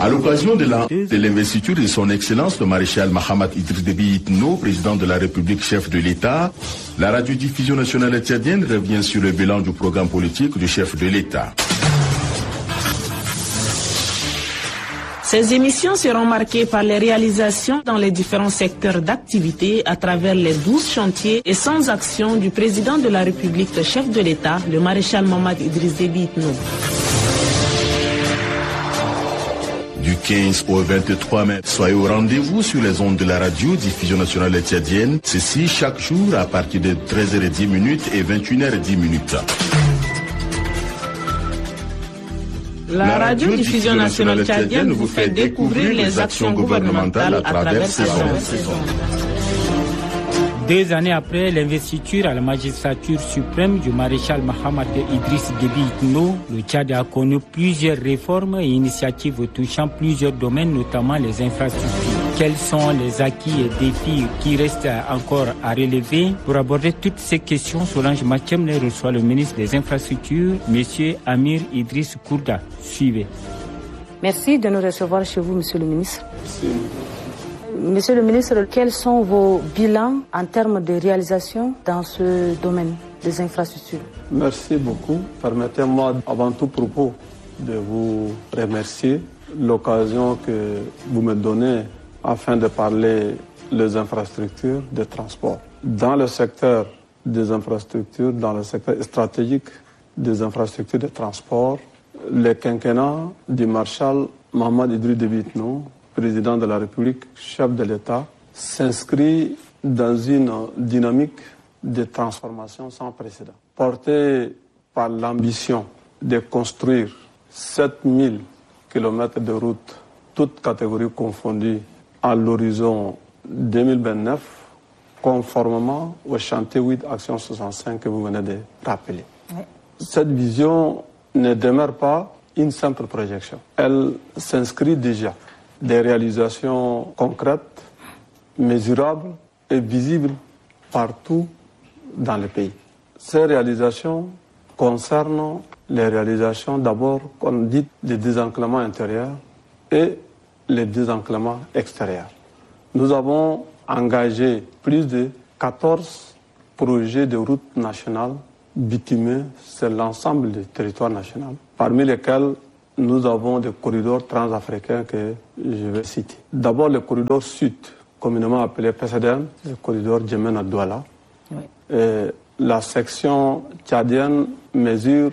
À l'occasion de l'investiture de son Excellence le maréchal Mahamat Idriss Déby Itno, président de la République, chef de l'État, la radiodiffusion nationale tchadienne revient sur le bilan du programme politique du chef de l'État. Ces émissions seront marquées par les réalisations dans les différents secteurs d'activité à travers les 12 chantiers et sans action du président de la République, le chef de l'État, le maréchal Mahamat Idriss Déby Itno. Du 15 au 23 mai, soyez au rendez-vous sur les ondes de la radio-diffusion nationale tchadienne. Ceci chaque jour à partir de 13h10 et 21h10. La radio-diffusion nationale tchadienne vous fait découvrir les actions gouvernementales à travers ces ondes. 2 années après l'investiture à la magistrature suprême du maréchal Mahamat Idriss Déby Itno, le Tchad a connu plusieurs réformes et initiatives touchant plusieurs domaines, notamment les infrastructures. Quels sont les acquis et défis qui restent encore à relever? Pour aborder toutes ces questions, Solange Mathiemne reçoit le ministre des Infrastructures, M. Amir Idriss Kourda. Suivez. Merci de nous recevoir chez vous, Monsieur le ministre. Merci. Monsieur le ministre, quels sont vos bilans en termes de réalisation dans ce domaine des infrastructures? Merci beaucoup. Permettez-moi avant tout propos de vous remercier l'occasion que vous me donnez afin de parler des infrastructures de transport. Dans le secteur des infrastructures, dans le secteur stratégique des infrastructures de transport, le quinquennat du maréchal Mahamat Idriss Déby Itno, président de la République, chef de l'État, s'inscrit dans une dynamique de transformation sans précédent, portée par l'ambition de construire 7000 km de routes, toutes catégories confondues, à l'horizon 2029, conformément au chantier 8 Action 65 que vous venez de rappeler. Oui. Cette vision ne demeure pas une simple projection. Elle s'inscrit déjà des réalisations concrètes, mesurables et visibles partout dans le pays. Ces réalisations concernent les réalisations d'abord qu'on dit des désenclavements intérieurs et les désenclavements extérieurs. Nous avons engagé plus de 14 projets de routes nationales bitumées sur l'ensemble du territoire national, parmi lesquels nous avons des corridors transafricains que je vais citer. D'abord, le corridor sud, communément appelé PCDN, le corridor Djamena-Douala. Oui. La section tchadienne mesure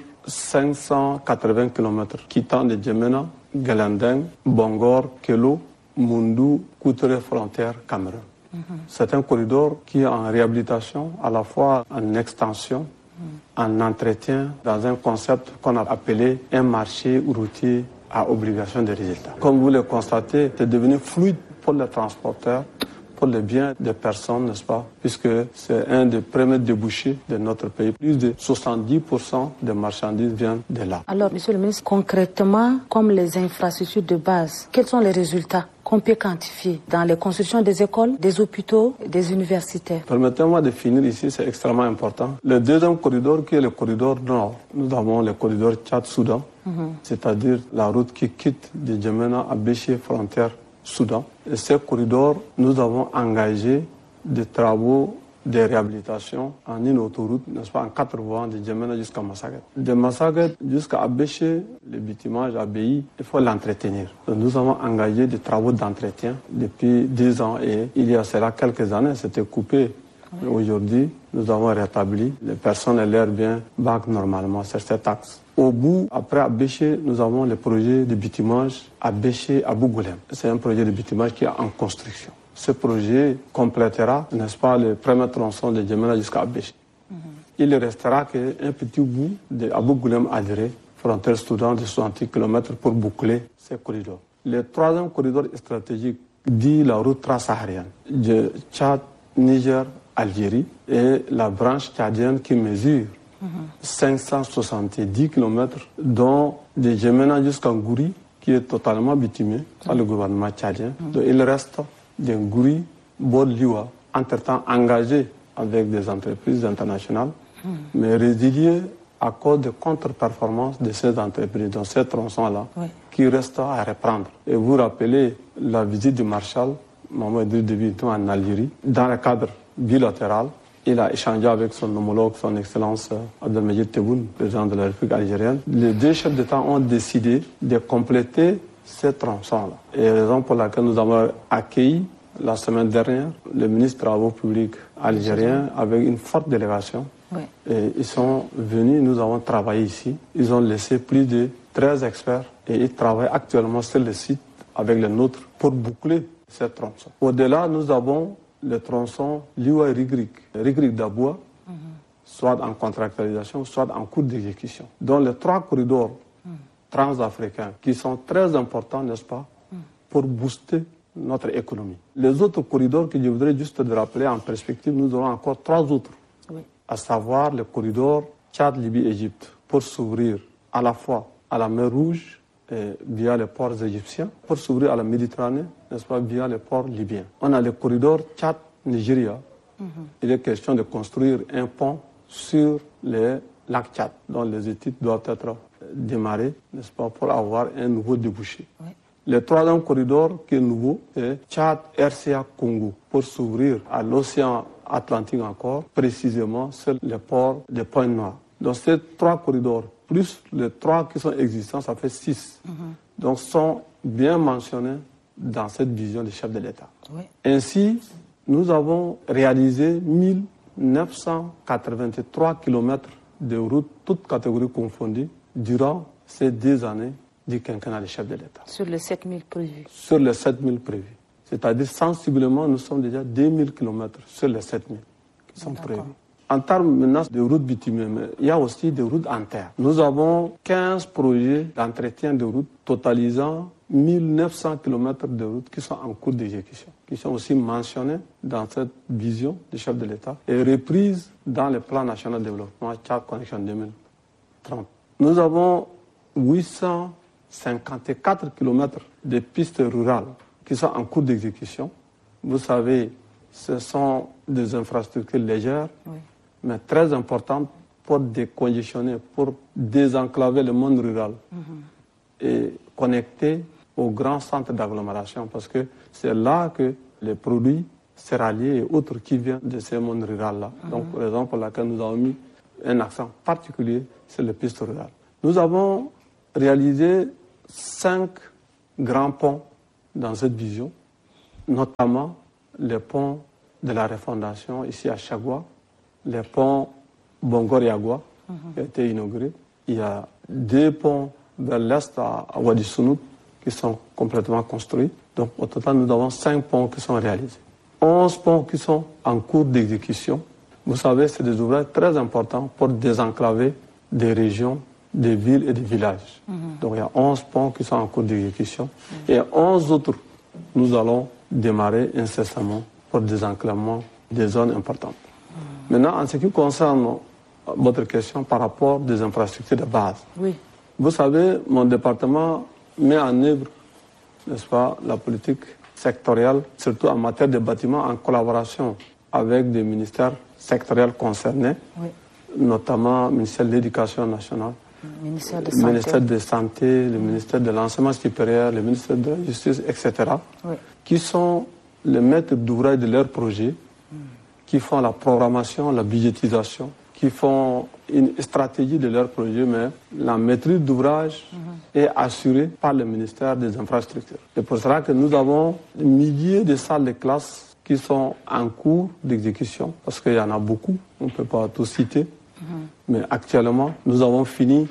580 km, quittant de Djamena, Galandeng, Bangor, Kelo, Moundou, Koutere, frontière Cameroun. C'est un corridor qui est en réhabilitation, à la fois en extension, en entretien, dans un concept qu'on a appelé un marché routier à obligation de résultat. Comme vous le constatez, c'est devenu fluide pour les transporteurs, pour les biens des personnes, n'est-ce pas? Puisque c'est un des premiers débouchés de notre pays. Plus de 70% des marchandises viennent de là. Alors, Monsieur le ministre, concrètement, comme les infrastructures de base, quels sont les résultats qu'on peut quantifier dans les constructions des écoles, des hôpitaux, des universités? Permettez-moi de finir ici, c'est extrêmement important. Le deuxième corridor, qui est le corridor nord, nous avons le corridor Tchad-Soudan, c'est-à-dire la route qui quitte de Djamena à Béché, frontière Soudan. Et ce corridor, nous avons engagé des travaux de réhabilitation en une autoroute, n'est-ce pas, en 4 voies de Djamena jusqu'à Massaguet. De Massaguet jusqu'à Abéché, le bitumage ABI, il faut l'entretenir. Nous avons engagé des travaux d'entretien depuis 10 ans et il y a cela quelques années, c'était coupé. Aujourd'hui, nous avons rétabli les personnes et leurs biens banquent normalement sur cet axe. Au bout, après Abéché, nous avons le projet de bitumage Abéché à Bougoulem. C'est un projet de bitumage qui est en construction. Ce projet complétera, n'est-ce pas, le premier tronçon de Djamena jusqu'à Abéché. Il ne restera qu'un petit bout de Abougoulem adhéré, frontière Soudan de 60 km pour boucler ces corridors. Le troisième corridor stratégique dit la route transsaharienne de Tchad, Niger, Algérie et la branche tchadienne qui mesure 570 km, dont de Djamena jusqu'à Ngouri, qui est totalement bitumé par le gouvernement tchadien. Donc il reste de Ngouri, Bod-Liwa, entre-temps engagé avec des entreprises internationales, mais résilié à cause de contre-performances de ces entreprises, dans ces tronçons-là, qui restent à reprendre. Et vous rappelez la visite du Marshal Mohamed Idriss Déby en Algérie, dans le cadre bilatéral. Il a échangé avec son homologue, son Excellence Abdelmajid Tebboune, président de la République algérienne. Les deux chefs d'État ont décidé de compléter ces tronçons-là. Et la raison pour laquelle nous avons accueilli la semaine dernière le ministre des Travaux publics algérien avec une forte délégation. Et ils sont venus, nous avons travaillé ici. Ils ont laissé plus de 13 experts et ils travaillent actuellement sur le site avec les nôtres pour boucler ces tronçons. Au-delà, nous avons le tronçon Liwa-Rigrig d'Aboua, soit en contractualisation, soit en cours d'exécution. Donc les 3 corridors transafricains qui sont très importants, n'est-ce pas, pour booster notre économie. Les autres corridors que je voudrais juste te rappeler en perspective, nous aurons encore 3 autres, à savoir le corridor Tchad-Libye-Égypte, pour s'ouvrir à la fois à la mer Rouge, via les ports égyptiens, pour s'ouvrir à la Méditerranée, n'est-ce pas, via les ports libyens. On a le corridor Tchad-Nigeria. Il est question de construire un pont sur les lacs Tchad, dont les études doivent être démarrées, n'est-ce pas, pour avoir un nouveau débouché. Le 3e corridor qui est nouveau, c'est Tchad-RCA-Congo, pour s'ouvrir à l'océan Atlantique encore, précisément sur les ports de Pointe-Noire. Donc ces 3 corridors, plus les 3 qui sont existants, ça fait 6. Donc sont bien mentionnés dans cette vision du chef de l'État. Ainsi, nous avons réalisé 1983 km de routes, toutes catégories confondues, durant ces 2 années du quinquennat du chef de l'État. Sur les 7000 prévus. Sur les 7000 prévus. C'est-à-dire, sensiblement, nous sommes déjà 2000 km sur les 7000 qui sont prévus. En termes maintenant de routes bitumées, il y a aussi des routes en terre. Nous avons 15 projets d'entretien de routes totalisant 1900 km de routes qui sont en cours d'exécution, qui sont aussi mentionnés dans cette vision du chef de l'État et reprises dans le plan national de développement Tchad Connection 2030. Nous avons 854 km de pistes rurales qui sont en cours d'exécution. Vous savez, ce sont des infrastructures légères, mais très importantes pour décongestionner, pour désenclaver le monde rural et connecter aux grands centres d'agglomération, parce que c'est là que les produits céréaliers et autres qui viennent de ces mondes ruraux-là. Donc, raison pour laquelle nous avons mis un accent particulier sur les pistes rurales. Nous avons réalisé 5 grands ponts dans cette vision, notamment les ponts de la refondation ici à Chagua, les ponts Bongor-Yagua qui a été inauguré. Il y a 2 ponts vers l'est à Wadi Sounout qui sont complètement construits. Donc au total, nous avons 5 ponts qui sont réalisés. 11 ponts qui sont en cours d'exécution. Vous savez, c'est des ouvrages très importants pour désenclaver des régions, des villes et des villages. Donc il y a 11 ponts qui sont en cours d'exécution. Et 11 autres, nous allons démarrer incessamment pour désenclavement des zones importantes. Maintenant, en ce qui concerne votre question par rapport des infrastructures de base, vous savez, mon département met en œuvre, n'est-ce pas, la politique sectorielle, surtout en matière de bâtiments, en collaboration avec des ministères sectoriels concernés, notamment le ministère de l'Éducation nationale, le ministère de Santé, le ministère de l'Enseignement supérieur, le ministère de la Justice, etc., qui sont les maîtres d'ouvrage de leurs projets, qui font la programmation, la budgétisation, qui font une stratégie de leurs projets, mais la maîtrise d'ouvrage est assurée par le ministère des Infrastructures. C'est pour cela que nous avons des milliers de salles de classe qui sont en cours d'exécution, parce qu'il y en a beaucoup, on ne peut pas tout citer, mais actuellement, nous avons fini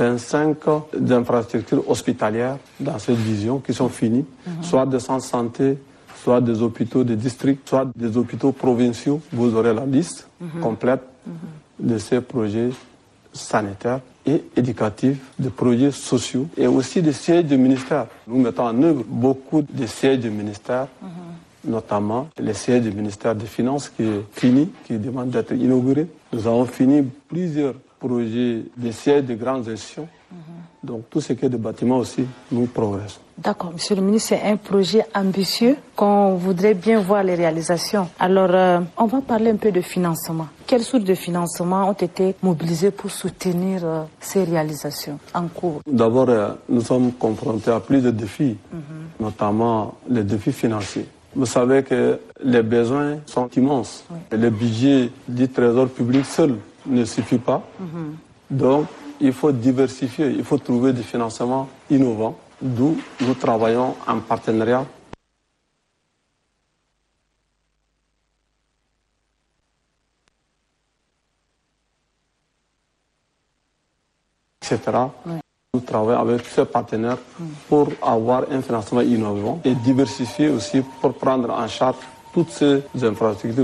25 infrastructures hospitalières dans cette vision qui sont finies, soit des centres de santé, soit des hôpitaux de district, soit des hôpitaux provinciaux. Vous aurez la liste complète de ces projets sanitaires et éducatifs, de projets sociaux et aussi des sièges de ministères. Nous mettons en œuvre beaucoup de sièges de ministères, notamment le siège du ministère des Finances qui est fini, qui demande d'être inauguré. Nous avons fini plusieurs projets de sièges de grandes institutions Donc tout ce qui est de bâtiments aussi, nous progressons. D'accord, Monsieur le ministre, c'est un projet ambitieux qu'on voudrait bien voir les réalisations. Alors, on va parler un peu de financement. Quelles sources de financement ont été mobilisées pour soutenir ces réalisations en cours? D'abord, nous sommes confrontés à plusieurs défis, notamment les défis financiers. Vous savez que les besoins sont immenses. Oui. Le budget du trésor public seul ne suffit pas. Donc, il faut diversifier, il faut trouver des financements innovants, d'où nous travaillons en partenariat. Etc. Oui. Nous travaillons avec ces partenaires pour avoir un financement innovant et diversifier aussi pour prendre en charge toutes ces infrastructures.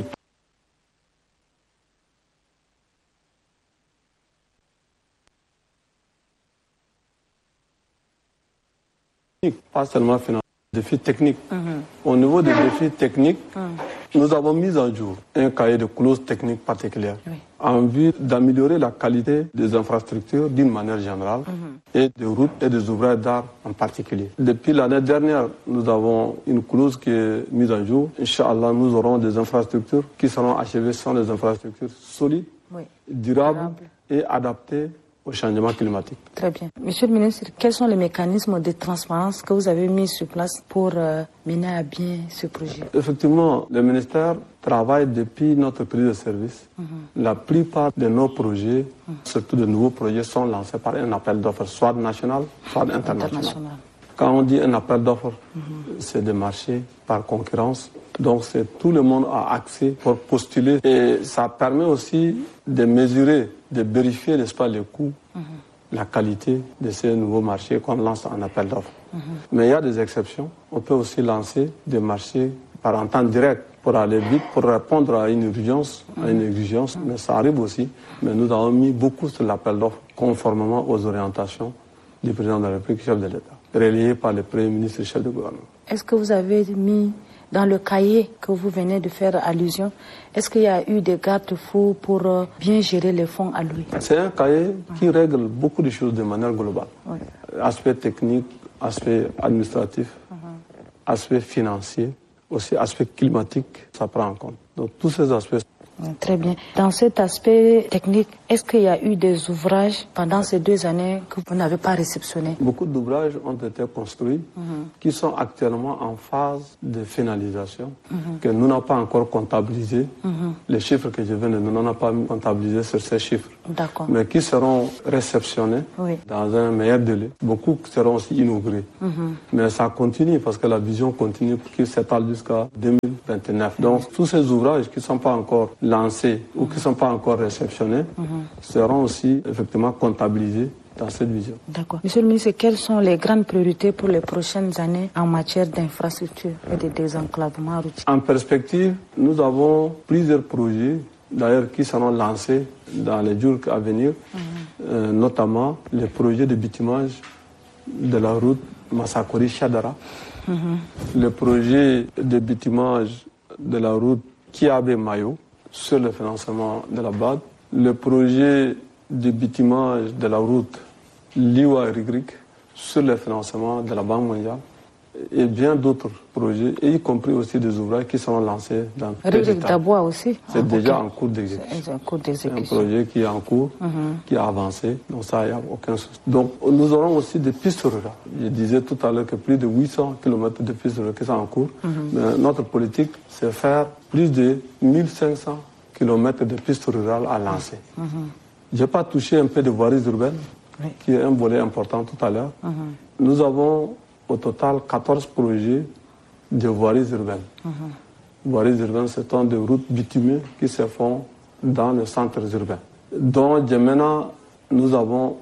Pas seulement financiers, défis techniques. Au niveau des défis techniques, nous avons mis en jour un cahier de clauses techniques particulières en vue d'améliorer la qualité des infrastructures d'une manière générale et des routes et des ouvrages d'art en particulier. Depuis l'année dernière, nous avons une clause qui est mise en jour. Inch'Allah, nous aurons des infrastructures qui seront achevées, sont des infrastructures solides, durables et adaptées au changement climatique. Très bien. Monsieur le ministre, quels sont les mécanismes de transparence que vous avez mis sur place pour mener à bien ce projet? Effectivement, le ministère travaille depuis notre prise de service. La plupart de nos projets, surtout de nouveaux projets, sont lancés par un appel d'offres, soit national, soit international. Quand on dit un appel d'offres, c'est des marchés par concurrence. Donc tout le monde a accès pour postuler. Et ça permet aussi de mesurer, de vérifier, n'est-ce pas, les coûts, la qualité de ces nouveaux marchés qu'on lance en appel d'offres. Mais il y a des exceptions. On peut aussi lancer des marchés par entente directe pour aller vite, pour répondre à une urgence, à une exigence. Mais ça arrive aussi. Mais nous avons mis beaucoup sur l'appel d'offres conformément aux orientations du président de la République, chef de l'État, relayé par le Premier ministre et chef de gouvernement. Est-ce que vous avez mis dans le cahier que vous venez de faire allusion, est-ce qu'il y a eu des garde-fous pour bien gérer les fonds alloués? C'est un cahier qui règle beaucoup de choses de manière globale. Aspect technique, aspect administratif, aspect financier, aussi aspect climatique, ça prend en compte. Donc tous ces aspects. Très bien. Dans cet aspect technique, est-ce qu'il y a eu des ouvrages pendant ces 2 années que vous n'avez pas réceptionnés? Beaucoup d'ouvrages ont été construits qui sont actuellement en phase de finalisation, que nous n'avons pas encore comptabilisés. Les chiffres que je viens de nous n'en avons pas comptabilisés sur ces chiffres. Mais qui seront réceptionnés dans un meilleur délai. Beaucoup seront aussi inaugurés. Mais ça continue parce que la vision continue qui s'étale jusqu'à 2029. Donc tous ces ouvrages qui ne sont pas encore lancés ou qui ne sont pas encore réceptionnés seront aussi effectivement comptabilisés dans cette vision. D'accord. Monsieur le ministre, quelles sont les grandes priorités pour les prochaines années en matière d'infrastructure et de désenclavement routier? En perspective, nous avons plusieurs projets d'ailleurs qui seront lancés dans les jours à venir, notamment les projets de bitumage de la route Massakori-Chadara, le projet de bitumage de la route Kiabé-Mayo sur le financement de la BAD, le projet de bitumage de la route Liwa-Rigrik sur le financement de la Banque mondiale et bien d'autres projets, et y compris aussi des ouvrages qui seront lancés dans tous les États. Aussi. C'est déjà en cours d'exécution. C'est un projet qui est en cours, qui a avancé, donc ça, il n'y a aucun souci. Donc nous aurons aussi des pistes rurales. Je disais tout à l'heure que plus de 800 km de pistes rurales qui sont en cours. Mais notre politique, c'est faire plus de 1500 km de pistes rurales à lancer. Je n'ai pas touché un peu de voiries urbaines, qui est un volet important tout à l'heure. Nous avons au total 14 projets de voiries urbaines. Voiries urbaines, ce sont des routes bitumées qui se font dans les centres urbains. Dans N'Djamena, nous avons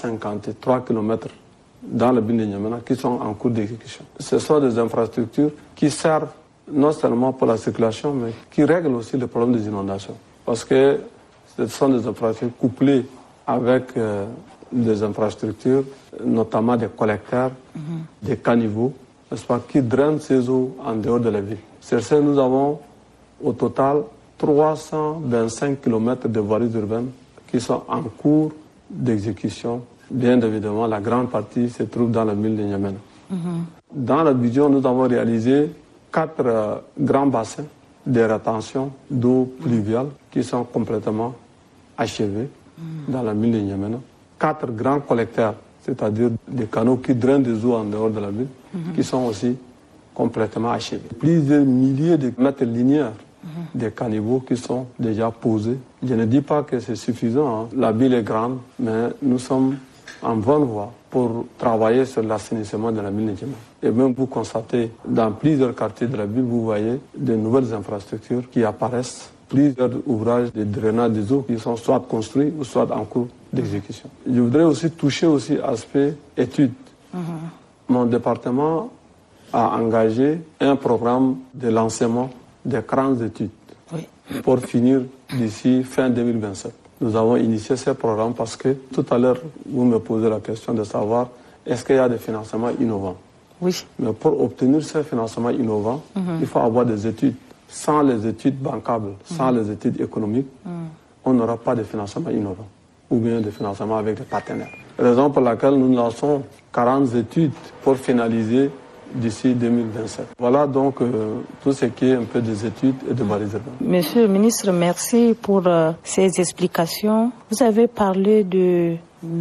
153 km dans le ville de N'Djamena qui sont en cours d'exécution. Ce sont des infrastructures qui servent non seulement pour la circulation, mais qui règlent aussi le problème des inondations. Parce que ce sont des infrastructures couplées avec des infrastructures, notamment des collecteurs, des caniveaux, n'est-ce pas, qui drainent ces eaux en dehors de la ville. Sur ce, nous avons au total 325 km de voiries urbaines qui sont en cours d'exécution bien évidemment, la grande partie se trouve dans la mine de N'Djamena. Dans la vision, nous avons réalisé 4 grands bassins de rétention d'eau pluviale qui sont complètement achevés dans la mine de N'Djamena. 4 grands collecteurs, c'est-à-dire des canaux qui drainent des eaux en dehors de la mine, qui sont aussi complètement achevés. Plusieurs milliers de mètres linéaires des caniveaux qui sont déjà posés. Je ne dis pas que c'est suffisant, hein. La ville est grande, mais nous sommes en bonne voie pour travailler sur l'assainissement de la mine de N'Djamena. Et même vous constatez, dans plusieurs quartiers de la ville, vous voyez de nouvelles infrastructures qui apparaissent, plusieurs ouvrages de drainage des eaux qui sont soit construits ou soit en cours d'exécution. Je voudrais aussi toucher aussi l'aspect études. Mon département a engagé un programme de lancement des grandes études pour finir d'ici fin 2027. Nous avons initié ce programme parce que tout à l'heure, vous me posez la question de savoir est-ce qu'il y a des financements innovants. Oui. Mais pour obtenir ces financements innovants, il faut avoir des études. Sans les études bancables, sans les études économiques, on n'aura pas de financement innovant ou bien de financement avec des partenaires. Raison pour laquelle nous lançons 40 études pour finaliser d'ici 2027. Voilà donc tout ce qui est un peu des études et de balisage. Monsieur le ministre, merci pour ces explications. Vous avez parlé de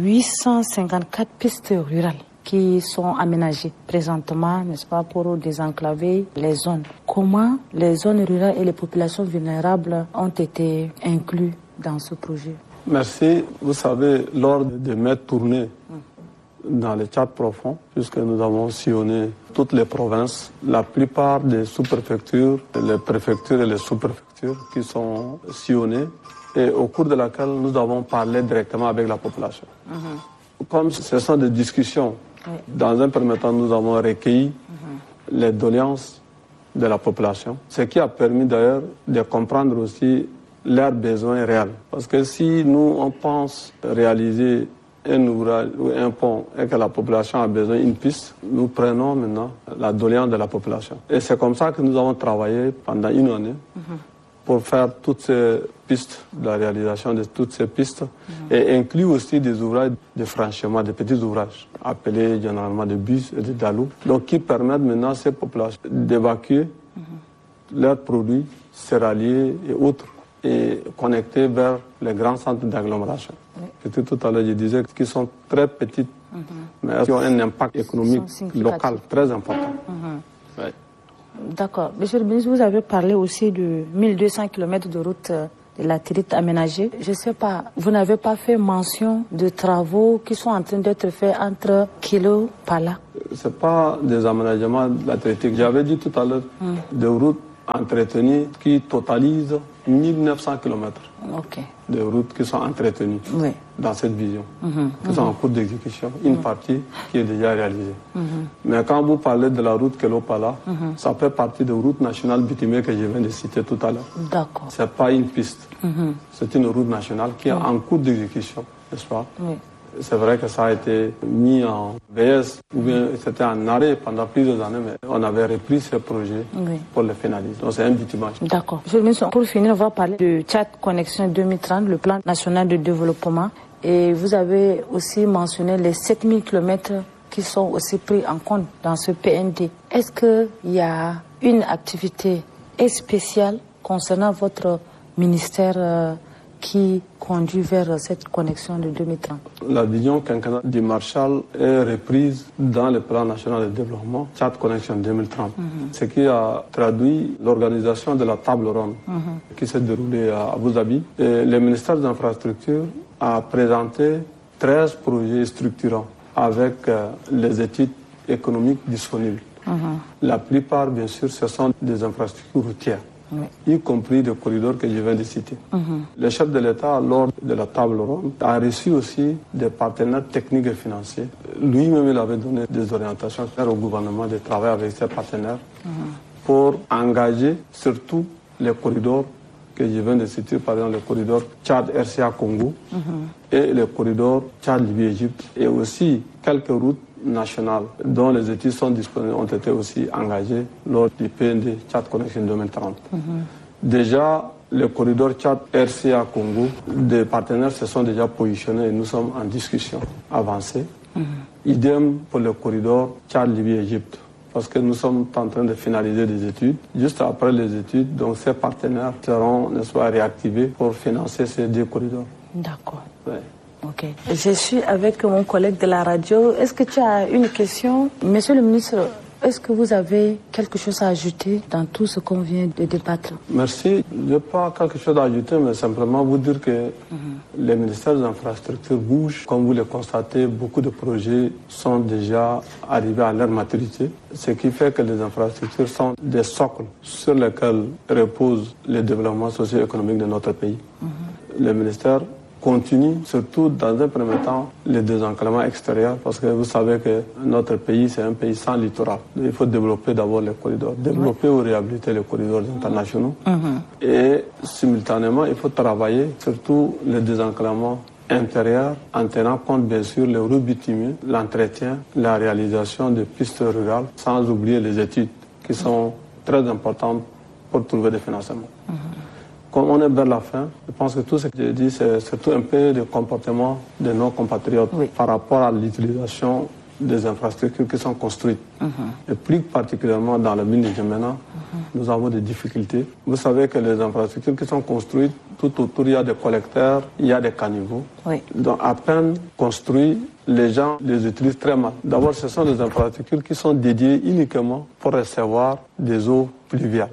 854 pistes rurales qui sont aménagées présentement, n'est-ce pas, pour désenclaver les zones. Comment les zones rurales et les populations vulnérables ont été inclus dans ce projet? Merci. Vous savez, lors de mes tournées dans le Tchad profond, puisque nous avons sillonné toutes les provinces, la plupart des sous-préfectures, les préfectures et les sous-préfectures qui sont sillonnées, et au cours de laquelle nous avons parlé directement avec la population. Comme ce sont des discussions, dans un premier temps, nous avons recueilli les doléances de la population, ce qui a permis d'ailleurs de comprendre aussi leurs besoins réels. Parce que si nous, on pense réaliser un ouvrage ou un pont et que la population a besoin d'une piste, nous prenons maintenant la doléance de la population. Et c'est comme ça que nous avons travaillé pendant une année pour faire toutes ces pistes, la réalisation de toutes ces pistes, et inclut aussi des ouvrages de franchissement, des petits ouvrages, appelés généralement de bus et de dalou, donc qui permettent maintenant à ces populations d'évacuer leurs produits céréaliers et autres, et connectés vers les grands centres d'agglomération. Tout à l'heure, je disais qu'ils sont très petites, mais qui ont un impact économique local très important. D'accord. Monsieur le ministre, vous avez parlé aussi de 1200 km de route de latérite aménagée. Je ne sais pas, vous n'avez pas fait mention de travaux qui sont en train d'être faits entre Kilo et Pala? Ce n'est pas des aménagements latériques. J'avais dit tout à l'heure des routes entretenues qui totalisent 1900 km de routes qui sont entretenues dans cette vision, qui sont en cours d'exécution, une partie qui est déjà réalisée. Mais quand vous parlez de la route Kelo-Pala, ça fait partie des routes nationales bitumées que je viens de citer tout à l'heure. D'accord. Ce n'est pas une piste, c'est une route nationale qui est en cours d'exécution, n'est-ce pas? C'est vrai que ça a été mis en VS, ou bien c'était en arrêt pendant plusieurs années, mais on avait repris ce projet pour le finaliser. Donc c'est un bitumage. D'accord. Monsieur le ministre, pour finir, on va parler de Tchad Connexion 2030, le plan national de développement. Et vous avez aussi mentionné les 7000 km qui sont aussi pris en compte dans ce PND. Est-ce qu'il y a une activité spéciale concernant votre ministère qui conduit vers cette connexion de 2030? La vision quinquennale du Marshall est reprise dans le plan national de développement, Tchad Connexion 2030, ce qui a traduit l'organisation de la table ronde qui s'est déroulée à Abu Dhabi. Et le ministère des Infrastructures a présenté 13 projets structurants avec les études économiques disponibles. La plupart, bien sûr, ce sont des infrastructures routières. Y compris des corridors que je viens de citer. Le chef de l'État, lors de la table ronde, a reçu aussi des partenaires techniques et financiers. Lui-même, il avait donné des orientations au gouvernement de travailler avec ses partenaires pour engager surtout les corridors que je viens de citer, par exemple le corridor Tchad-RCA-Congo et le corridor Tchad-Libye-Égypte, et aussi quelques routes nationales dont les études sont disponibles ont été aussi engagées lors du PND Tchad Connexion 2030. Déjà, le corridor Tchad-RCA Congo, des partenaires se sont déjà positionnés et nous sommes en discussion avancée. Idem pour le corridor Tchad-Libye-Égypte. Parce que nous sommes en train de finaliser des études. Juste après les études, donc ces partenaires seront, n'est-ce pas, réactivés pour financer ces 2 corridors. D'accord. Ouais. Ok. Je suis avec mon collègue de la radio. Est-ce que tu as une question? Monsieur le ministre, est-ce que vous avez quelque chose à ajouter dans tout ce qu'on vient de débattre? Merci. Je n'ai pas quelque chose à ajouter, mais simplement vous dire que les ministères des infrastructures bougent. Comme vous le constatez, beaucoup de projets sont déjà arrivés à leur maturité, ce qui fait que les infrastructures sont des socles sur lesquels repose le développement socio-économique de notre pays. Le ministère continue, surtout dans un premier temps, le désenclavement extérieur, parce que vous savez que notre pays, c'est un pays sans littoral. Il faut développer d'abord les corridors, développer ou réhabiliter les corridors internationaux. Et simultanément, il faut travailler surtout le désenclavement intérieur, en tenant compte bien sûr les routes bitumineuses, l'entretien, la réalisation de pistes rurales, sans oublier les études qui sont très importantes pour trouver des financements. Comme on est vers la fin, je pense que tout ce que j'ai dit, c'est surtout un peu de comportement de nos compatriotes par rapport à l'utilisation des infrastructures qui sont construites. Et plus particulièrement dans la mine de Djamena, nous avons des difficultés. Vous savez que les infrastructures qui sont construites, tout autour, il y a des collecteurs, il y a des caniveaux. Donc à peine construits, les gens les utilisent très mal. D'abord, ce sont des infrastructures qui sont dédiées uniquement pour recevoir des eaux pluviales.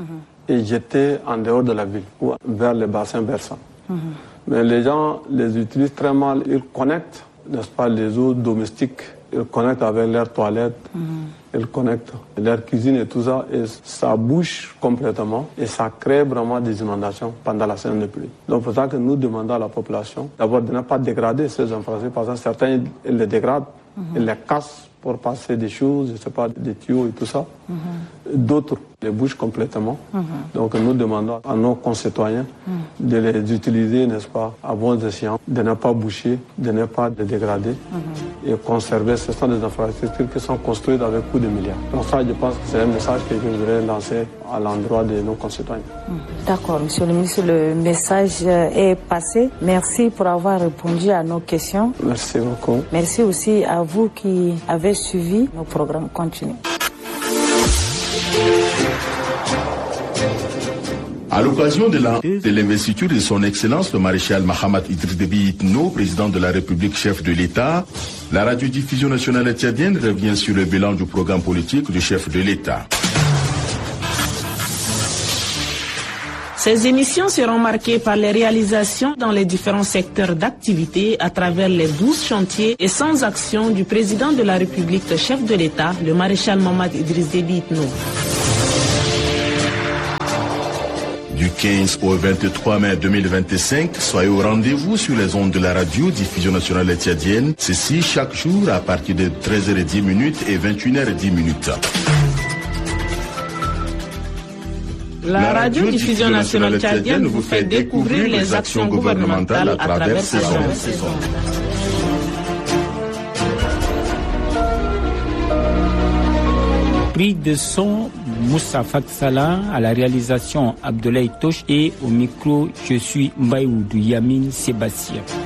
Et jeter en dehors de la ville ou vers les bassins versants. Mais les gens les utilisent très mal. Ils connectent, n'est-ce pas, les eaux domestiques. Ils connectent avec leurs toilettes, ils connectent leur cuisine et tout ça. Et ça bouche complètement et ça crée vraiment des inondations pendant la saison de pluie. Donc c'est pour ça que nous demandons à la population d'abord de ne pas dégrader ces infrastructures. Par exemple, certains ils les dégradent, ils les cassent pour passer des choses, je ne sais pas, des tuyaux et tout ça. D'autres les bougent complètement. Donc nous demandons à nos concitoyens de les utiliser, n'est-ce pas, à bon escient, de ne pas boucher, de ne pas les dégrader et conserver. Ce sont des infrastructures qui sont construites avec beaucoup de milliards. Donc ça, je pense que c'est un message que je voudrais lancer à l'endroit de nos concitoyens. D'accord, monsieur le ministre, le message est passé. Merci pour avoir répondu à nos questions. Merci beaucoup. Merci aussi à vous qui avez suivi nos programmes continus. À l'occasion de l'investiture de son Excellence le maréchal Mahamat Idriss Déby Itno, président de la République, chef de l'État, la radiodiffusion nationale tchadienne revient sur le bilan du programme politique du chef de l'État. Ces émissions seront marquées par les réalisations dans les différents secteurs d'activité à travers les 12 chantiers et sans action du président de la République, chef de l'État, le maréchal Mahamat Idriss Déby Itno. Du 15 au 23 mai 2025, soyez au rendez-vous sur les ondes de la radio-diffusion nationale tchadienne. Ceci chaque jour à partir de 13h10 et 21h10. La radio-diffusion nationale tchadienne vous fait découvrir les actions gouvernementales à travers ces ondes. Pris de son, Moussa Fatsala, à la réalisation Abdoulaye Tosh et au micro, je suis Mbaïoudou Yamin Sébastien.